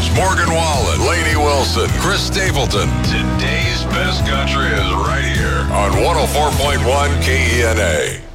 Jones, Morgan Wallen, Lainey Wilson, Chris Stapleton. Today's best country is right here on 104.1 KENA.